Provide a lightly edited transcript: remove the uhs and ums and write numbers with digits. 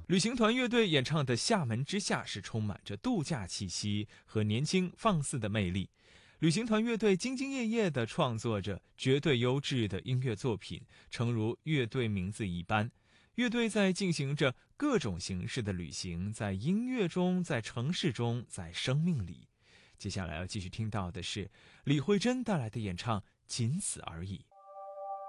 旅行团乐队演唱的《厦门之夏》是充满着度假气息和年轻放肆的魅力。旅行团乐队兢兢业业地创作着绝对优质的音乐作品，诚如乐队名字一般。乐队在进行着各种形式的旅行，在音乐中，在城市中，在生命里。接下来要继续听到的是李慧珍带来的演唱《仅此而已》。